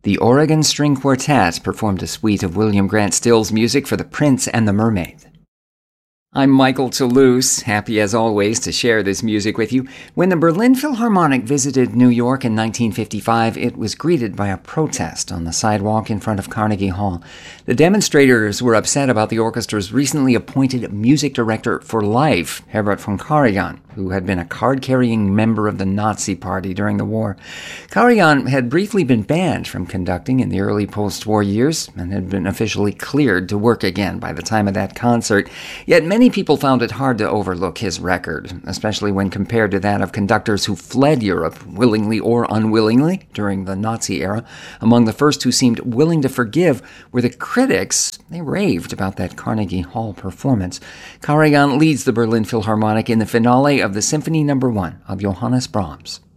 The Oregon String Quartet performed a suite of William Grant Still's music for The Prince and the Mermaid. I'm Michael Toulouse, happy as always to share this music with you. When the Berlin Philharmonic visited New York in 1955, it was greeted by a protest on the sidewalk in front of Carnegie Hall. The demonstrators were upset about the orchestra's recently appointed music director for life, Herbert von Karajan, who had been a card-carrying member of the Nazi Party during the war. Karajan had briefly been banned from conducting in the early post-war years and had been officially cleared to work again by the time of that concert. Yet many people found it hard to overlook his record, especially when compared to that of conductors who fled Europe, willingly or unwillingly, during the Nazi era. Among the first who seemed willing to forgive were the critics. They raved about that Carnegie Hall performance. Karajan leads the Berlin Philharmonic in the finale of the Symphony No. 1 of Johannes Brahms.